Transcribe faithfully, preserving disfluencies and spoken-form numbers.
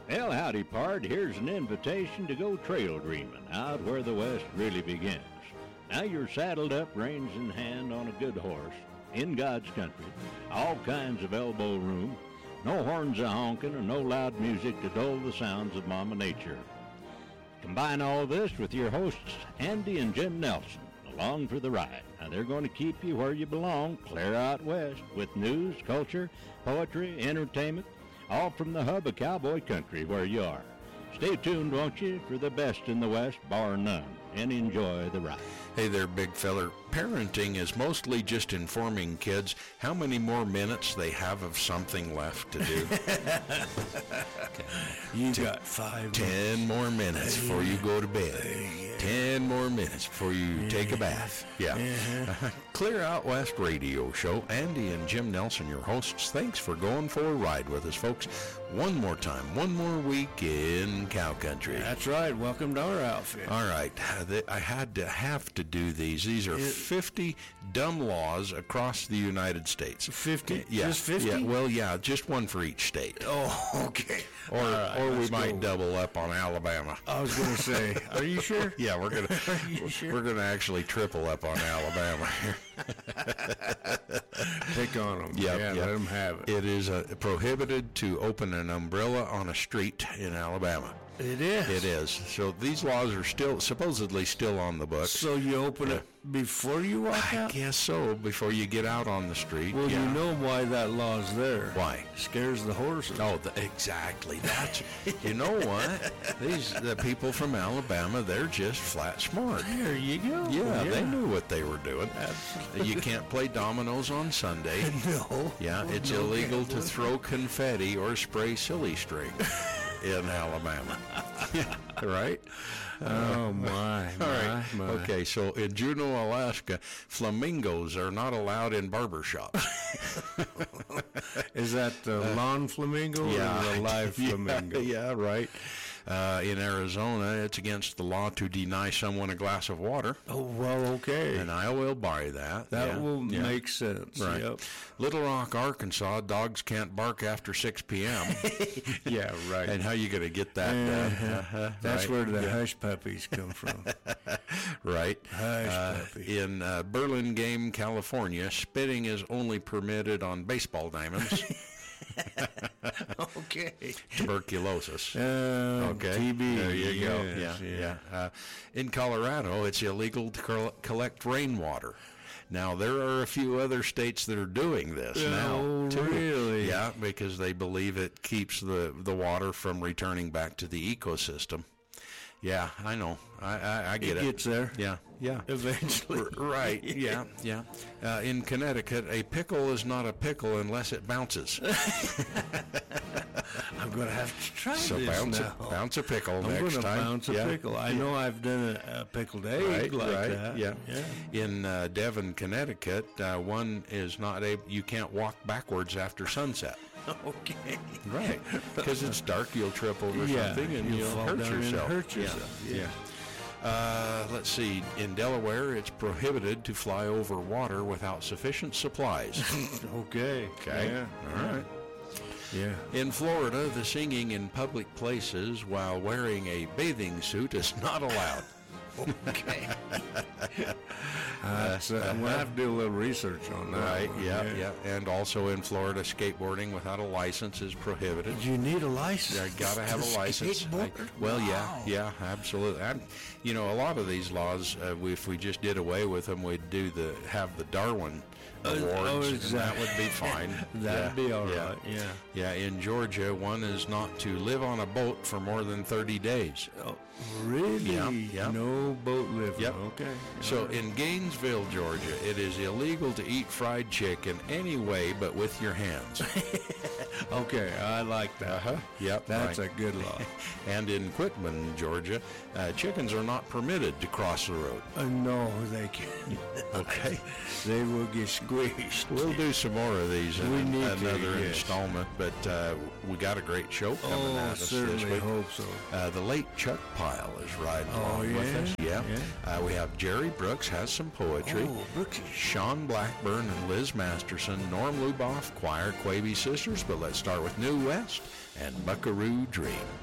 Well, howdy, pard. Here's an invitation to go trail dreaming out where the West really begins. Now you're saddled up, reins in hand, on a good horse, in God's country, all kinds of elbow room, no horns a honking and no loud music to dull the sounds of Mama Nature. Combine all this with your hosts, Andy and Jim Nelson, along for the ride. Now they're going to keep you where you belong, clear out west, with news, culture, poetry, entertainment, all from the hub of cowboy country where you are. Stay tuned, won't you, for the best in the West, bar none, and enjoy the ride. Hey there, big feller. Parenting is mostly just informing kids how many more minutes they have of something left to do. You got five Ten more minutes before you go to bed. Ten more minutes before you take a bath. Yeah. Uh-huh. Clear Out West Radio Show. Andy and Jim Nelson, your hosts. Thanks for going for a ride with us, folks. One more time, one more week in cow country. That's right. Welcome to our outfit. All right. I had to have to do these. These are fifty dumb laws across the United States. fifty? Yeah. Just fifty? Yeah. Well, yeah, just one for each state. Oh, okay. Or right, or we let's might go. double up on Alabama. I was going to say, are you sure? Yeah, we're gonna Are you sure? we're gonna actually triple up on Alabama here. Pick on them. Yep, yeah, yep. let them have it. It is uh, prohibited to open an umbrella on a street in Alabama. It is. It is. So these laws are still supposedly still on the books. So you open it before you walk I out? guess so. Before you get out on the street. Well, yeah. you know why that law's there. Why? Scares the horses. Oh, the, exactly. That's. You know what? These the people from Alabama. They're just flat smart. There you go. Yeah, they knew what they were doing. Absolutely. You can't play dominoes on Sunday. No. Yeah, it's No illegal to gambling. throw confetti or spray silly string in Alabama. Right? Oh, my, All my, right. my. Okay, so in Juneau, Alaska, flamingos are not allowed in barber shops. Is that the lawn flamingo or the live Yeah, flamingo? Yeah, right. Uh, in Arizona, it's against the law to deny someone a glass of water. Oh, well, okay. And I will buy that. That Yeah, will yeah. make sense. Right. Yep. Little Rock, Arkansas, dogs can't bark after six p.m. Yeah, right. And how you going to get that done? Uh-huh, That's right. where the hush puppies come from. Right. Hush Uh, puppy. in uh, Burlingame, California, spitting is only permitted on baseball diamonds. Okay. Tuberculosis. Uh, Okay. T B. There you go. Yes, Yeah, yeah. Uh, in Colorado, it's illegal to col- collect rainwater. Now, there are a few other states that are doing this Oh, now, too. really? Yeah, because they believe it keeps the, the water from returning back to the ecosystem. Yeah, I know. I, I, I get It it. gets there. Yeah, yeah. Eventually. R- Right, yeah, yeah. Uh, in Connecticut, a pickle is not a pickle unless it bounces. I'm going to have to try So this bounce now. a, bounce a pickle I'm next going to time. bounce a Yeah. pickle. I know I've done a, a pickled egg Right, like right, that. yeah. yeah. In uh, Devon, Connecticut, uh, one is not able, you can't walk backwards after sunset. Okay. Right. Because it's dark, you'll trip over Yeah, something and you'll you'll, fall hurt down and yourself. hurt Yeah, yourself, Yeah. yeah. Uh, let's see. In Delaware, it's prohibited to fly over water without sufficient supplies. Okay. Okay. Yeah. All right. Yeah. In Florida, the singing in public places while wearing a bathing suit is not allowed. Okay. uh, so I'm going to have to do a little research on that. Right, one. yeah, yeah. And also in Florida, skateboarding without a license is prohibited. You need a license. I gotta have a license. I- Skateboard? well, Wow. yeah, yeah, absolutely. I'm, you know, a lot of these laws, uh, we, if we just did away with them, we'd do the have the Darwin Awards. oh, and exactly. that would be fine. That'd Yeah, be all yeah. right. Yeah. Yeah, in Georgia, one is not to live on a boat for more than thirty days. Oh, really? Yeah, yeah. No boat living. Yep. Okay. So in Gainesville, Georgia, it is illegal to eat fried chicken any way but with your hands. Okay, I like that. Uh-huh. Yep. That's right. a good law. And in Quitman, Georgia, uh, chickens are not permitted to cross the road. Uh, no, they can't. Okay. They will get squeezed. We'll do some more of these in We an- need to, another yes. installment, but uh, we got a great show coming Oh, at us this certainly week. hope so. Uh, the late Chuck Pyle is riding Oh, along with yeah? us. Yeah. Yeah. Uh, we have Jerry Brooks has some poetry. Oh, Brookie. Sean Blackburn and Liz Masterson, Norm Luboff, Choir, Quavy Sisters. But let's start with New West and Buckaroo Dream.